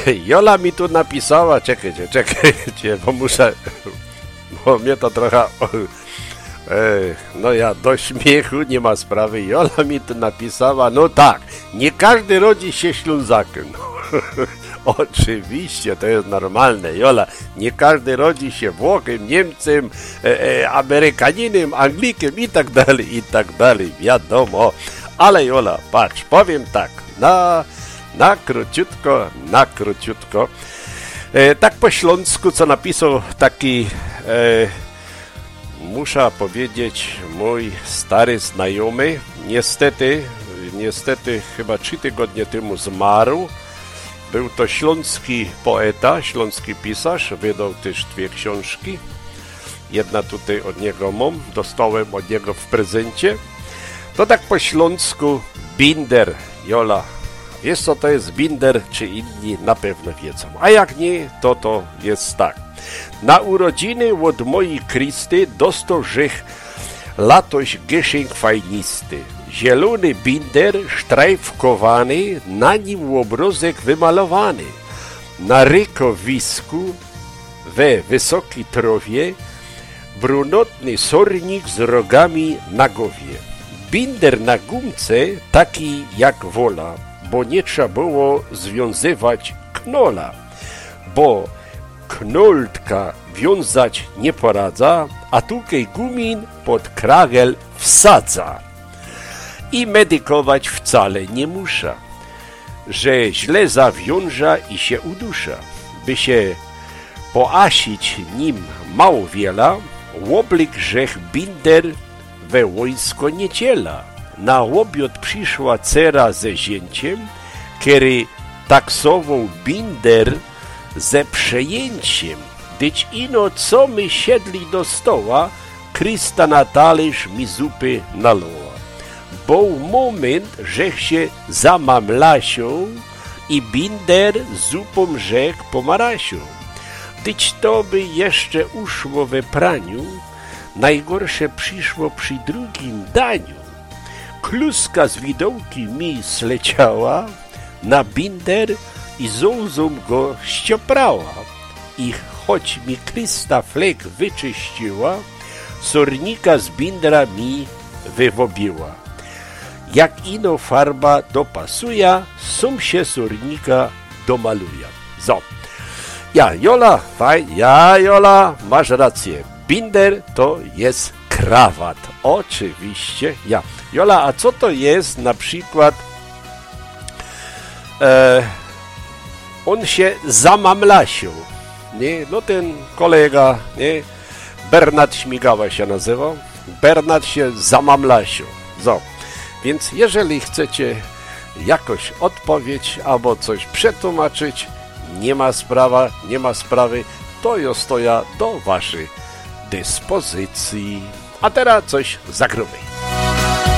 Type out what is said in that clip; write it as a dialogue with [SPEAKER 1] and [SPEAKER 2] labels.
[SPEAKER 1] Jola mi tu napisała, czekajcie, bo mnie to trochę... No ja do śmiechu, nie ma sprawy. Jola mi tu napisała, no tak, nie każdy rodzi się Ślązakiem. Oczywiście, to jest normalne, Jola. Nie każdy rodzi się Włochem, Niemcem, Amerykaninem, Anglikiem i tak dalej, wiadomo. Ale Jola, patrz, powiem tak, na króciutko, tak po śląsku, co napisał taki, muszę powiedzieć, mój stary znajomy, niestety chyba 3 tygodnie temu zmarł. Był to śląski poeta, śląski pisarz, wydał też 2 książki. Jedna tutaj od niego mam, dostałem od niego w prezencie. To tak po śląsku binder, Jola. Wiesz co to jest binder, czy inni na pewno wiedzą. A jak nie, to jest tak. Na urodziny od mojej Krysty dostał żech latoś geschenk fajnisty. Zielony binder sztrajfkowany, na nim obrazek wymalowany. Na rykowisku we wysokiej trawie brunatny sornik z rogami na głowie. Binder na gumce taki jak wola, bo nie trzeba było związywać knola, bo knoltka wiązać nie poradza, a tukej gumin pod kragel wsadza. I medykować wcale nie musza, że źle zawiąża i się udusza. By się poasić nim mało wiela, łoblik żech binder we wojsko nie ciela. Na łobiot przyszła cera ze zięciem, który taksował binder ze przejęciem. Dyć ino co my siedli do stoła, Krysta na talerz mi zupy naloła. Bo moment, żech się zamamlasią i binder zupą żech pomarasią. Dyć to by jeszcze uszło we praniu, najgorsze przyszło przy drugim daniu. Kluska z widołki mi sleciała, na binder i zołzą go ścioprała. I choć mi Krysta flek wyczyściła, sornika z bindra mi wywobiła. Jak ino farba dopasuje, sum się sornika domaluje. So. Jola, masz rację. Binder to jest krawat. Oczywiście. Jola, a co to jest na przykład on się zamamlasił, nie? No ten kolega, nie? Bernard Śmigała się nazywał. Bernard się zamamlasił. So. Więc jeżeli chcecie jakoś odpowiedź albo coś przetłumaczyć, nie ma sprawy, to ja stoję do waszej dyspozycji. A teraz coś zagramy.